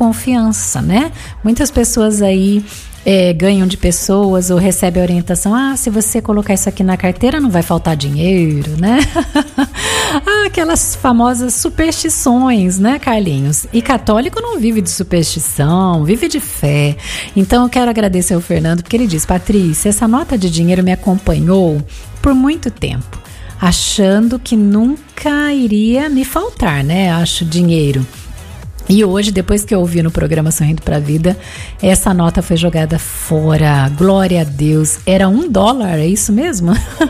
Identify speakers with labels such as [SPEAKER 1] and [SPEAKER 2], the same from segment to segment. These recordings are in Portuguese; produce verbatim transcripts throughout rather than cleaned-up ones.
[SPEAKER 1] confiança, né? Muitas pessoas aí É, ganham de pessoas ou recebem a orientação, ah, se você colocar isso aqui na carteira não vai faltar dinheiro, né? ah, aquelas famosas superstições, né, Carlinhos? E católico não vive de superstição, vive de fé. Então eu quero agradecer ao Fernando, porque ele diz, Patrícia, essa nota de dinheiro me acompanhou por muito tempo, achando que nunca iria me faltar, né? Acho dinheiro. E hoje, depois que eu ouvi no programa Sorrindo pra Vida, essa nota foi jogada fora. Glória a Deus. Era um dólar, é isso mesmo?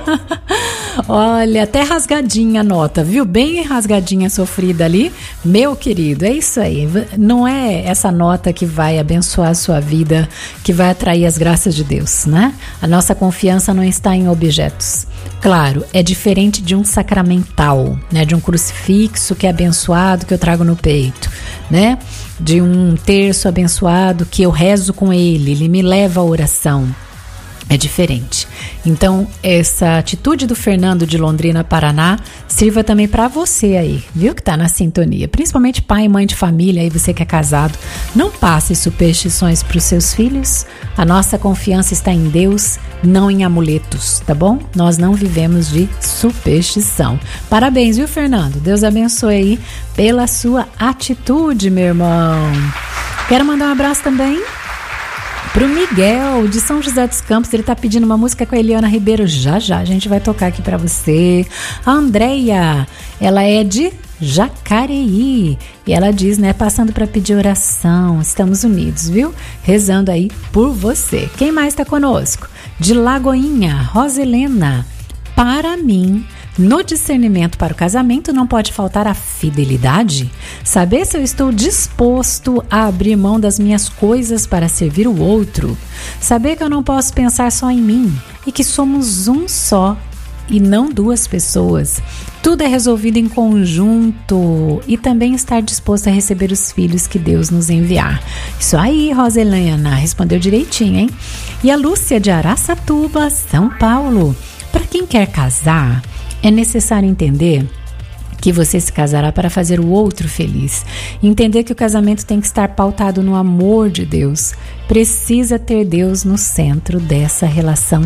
[SPEAKER 1] Olha, até rasgadinha a nota, viu? Bem rasgadinha, sofrida ali. Meu querido, é isso aí. Não é essa nota que vai abençoar a sua vida, que vai atrair as graças de Deus, né? A nossa confiança não está em objetos. Claro, é diferente de um sacramental, né? De um crucifixo que é abençoado, que eu trago no peito, né? De um terço abençoado que eu rezo com ele, ele me leva à oração. É diferente. Então, essa atitude do Fernando de Londrina, Paraná, sirva também para você aí, viu? Que tá na sintonia. Principalmente pai e mãe de família, aí você que é casado. Não passe superstições para os seus filhos. A nossa confiança está em Deus, não em amuletos, tá bom? Nós não vivemos de superstição. Parabéns, viu, Fernando? Deus abençoe aí pela sua atitude, meu irmão. Quero mandar um abraço também pro Miguel, de São José dos Campos. Ele tá pedindo uma música com a Eliana Ribeiro. Já, já, a gente vai tocar aqui pra você. A Andréia, ela é de Jacareí. E ela diz, né, passando pra pedir oração. Estamos unidos, viu? Rezando aí por você. Quem mais tá conosco? De Lagoinha, Roselena. Para mim, no discernimento para o casamento não pode faltar a fidelidade. Saber se eu estou disposto a abrir mão das minhas coisas para servir o outro. Saber que eu não posso pensar só em mim e que somos um só e não duas pessoas. Tudo é resolvido em conjunto e também estar disposto a receber os filhos que Deus nos enviar. Isso aí, Roselena, respondeu direitinho, hein? E a Lúcia de Araçatuba, São Paulo. Para quem quer casar, é necessário entender que você se casará para fazer o outro feliz. Entender que o casamento tem que estar pautado no amor de Deus. Precisa ter Deus no centro dessa relação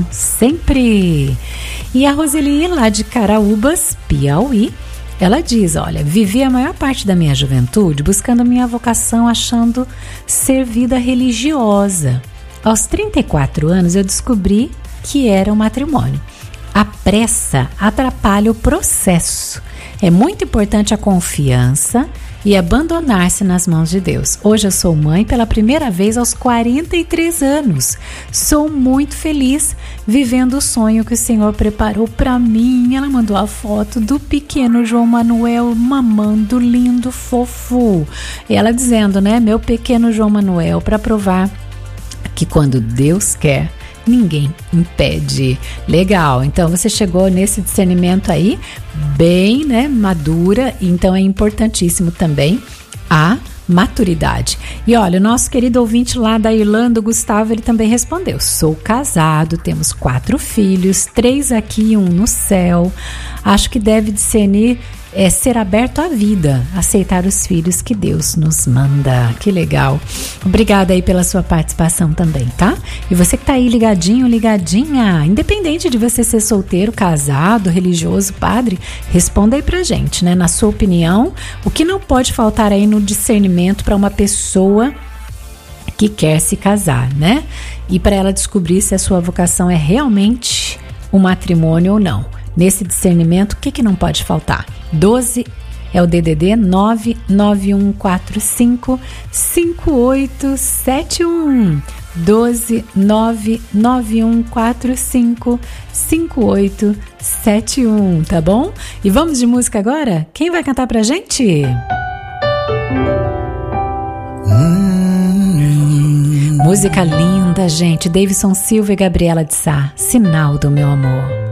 [SPEAKER 1] sempre. E a Roseli, lá de Caraúbas, Piauí, ela diz, olha, vivi a maior parte da minha juventude buscando a minha vocação, achando ser vida religiosa. Aos trinta e quatro anos eu descobri que era o matrimônio. A pressa atrapalha o processo. É muito importante a confiança e abandonar-se nas mãos de Deus. Hoje eu sou mãe pela primeira vez aos quarenta e três anos. Sou muito feliz vivendo o sonho que o Senhor preparou para mim. Ela mandou a foto do pequeno João Manuel mamando, lindo, fofo. E ela dizendo, né, meu pequeno João Manuel, para provar que quando Deus quer, ninguém impede. Legal, então você chegou nesse discernimento aí bem, né, madura, então é importantíssimo também a maturidade. E olha, o nosso querido ouvinte lá da Irlanda, o Gustavo, ele também respondeu, sou casado, temos quatro filhos, três aqui e um no céu, acho que deve discernir é ser aberto à vida, aceitar os filhos que Deus nos manda. Que legal. Obrigada aí pela sua participação também, tá? E você que tá aí ligadinho, ligadinha, independente de você ser solteiro, casado, religioso, padre, responda aí pra gente, né? Na sua opinião, o que não pode faltar aí no discernimento para uma pessoa que quer se casar, né? E para ela descobrir se a sua vocação é realmente o matrimônio ou não. Nesse discernimento, o que, que não pode faltar? doze é o D D D nove nove um quatro cinco cinco oito sete um. doze nove nove um quatro cinco cinco oito sete um, tá bom? E vamos de música agora? Quem vai cantar pra gente? Hum. Música linda, gente. Davidson Silva e Gabriela de Sá. Sinal do meu amor.